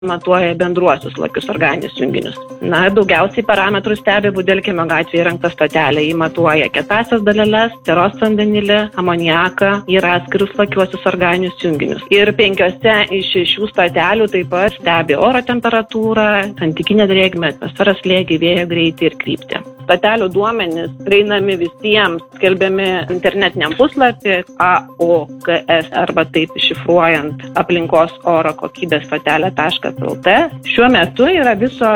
matuoja bendruosius lakius organinius junginius. Daugiausiai parametrų stebi Budelkimio gatvėje įrengta stotelė. Jį matuoja kietąsias daleles, sieros vandenilį, amoniaką ir atskirus lakiuosius organinius junginius. Ir 5 iš 6 stotelių taip pat stebi oro temperatūrą, santykinę drėgmę, atmosferos slėgį, vėjo greitį ir kryptį. Stotelių duomenys prieinami visiems, skelbiami internetiniam puslapį AOKS arba taip iššifruojant aplinkos oro kokybės stotelė.lt. Šiuo metu yra viso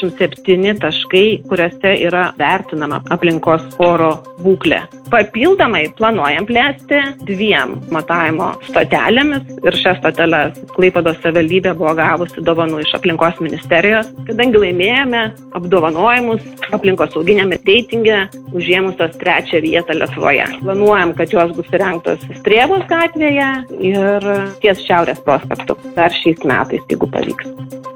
37 taškai, kuriuose yra vertinama aplinkos oro būklė. Papildomai planuojam plėsti 2 matavimo stotelėmis ir šias stoteles Klaipėdos savivaldybė buvo gavusi dovanų iš aplinkos ministerijos, kadangi laimėjome apdovanojimus aplinkosauginėme reitinge užėmusios 3 vietą Lietuvoje. Planuojam, kad jos bus įrengtos Strėvos gatvėje ir ties Šiaurės prospektu dar šiais metais, jeigu pavyks.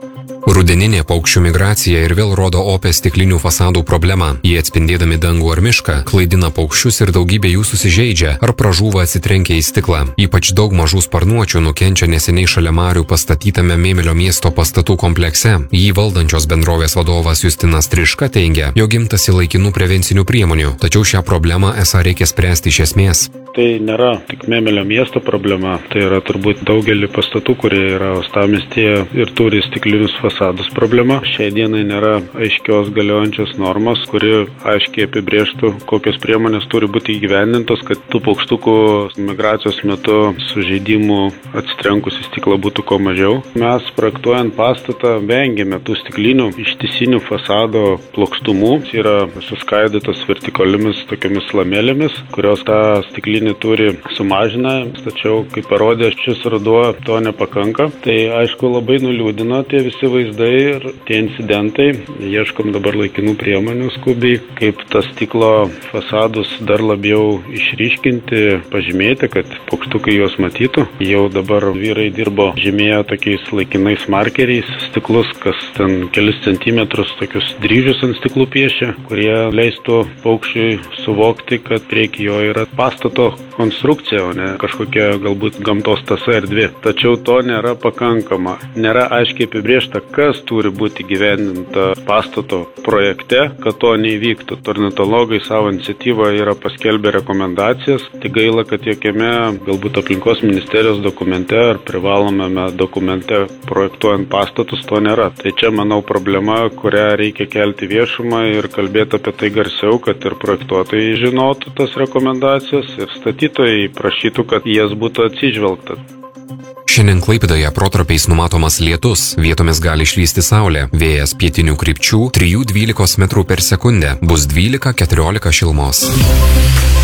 Rudeninė paukščių migracija ir vėl rodo opę stiklinių fasadų problemą. Jie atspindėdami dangų ar mišką, klaidina paukščius ir daugybė jų susižeidžia ar pražūva atsitrenkia į stiklą. Ypač daug mažų sparnuočių nukenčia neseniai šalia marių pastatytame Mėmelio miesto pastatų komplekse. Jį valdančios bendrovės vadovas Justinas Triška teigia, jog imtasi laikinų prevencinių priemonių, tačiau šią problemą esą reikia spręsti iš esmės. Tai nėra tik Mėmelio miesto problema, tai yra turbūt daugelį pastatų, kurie yra uostamiestyje ir turi stiklinius fasadus problema. Šiai dienai nėra aiškios galiojančios normos, kuri aiškiai apibrėžtų, kokios priemonės turi būti įgyvendintos, kad tų paukštukų migracijos metu sužeidimų atsitrenkus į stiklą būtų kuo mažiau. Mes projektuojant pastatą vengiame tų stiklinių ištisinių fasado plokštumų. Jis yra suskaidytos vertikaliomis tokiamis lamėlėmis, kurios tą stiklinį turi sumažina, tačiau, kaip parodė šis ruduo, to nepakanka. Tai aišku labai nuliūdino tie visi vaizdai ir tie incidentai. Ieškom dabar laikinų priemonių skubiai, kaip tas stiklo fasadus dar labiau išryškinti, pažymėti, kad paukštukai juos matytų. Jau dabar vyrai dirbo žymėję tokiais laikinais markeriais stiklus, kas ten kelis centimetrus tokius dryžius ant stiklų piešia, kurie leistų paukščiui suvokti, kad prieky jo yra pastato konstrukcija, o ne kažkokia galbūt gamtos tasa erdvė. Tačiau to nėra pakankama. Nėra aiškiai apibrėžta, kas turi būti gyvendinta pastato projekte, kad to neįvyktų. Ornitologai savo iniciatyvą yra paskelbę rekomendacijas. Tik gaila, kad jokiame galbūt aplinkos ministerijos dokumente ar privalomame dokumente projektuojant pastatus to nėra. Tai čia, manau, problema, kurią reikia kelti viešumą ir kalbėti apie tai garsiau, kad ir projektuotojai žinotų tas rekomendacijas ir statytojai prašytų, kad jas būtų atsižvelgta. Šiandien Klaipėdoje protarpiais numatomas lietus, vietomis gali išlysti saulė, vėjas pietinių krypčių 3–12 m/s, bus 12–14 šilumos.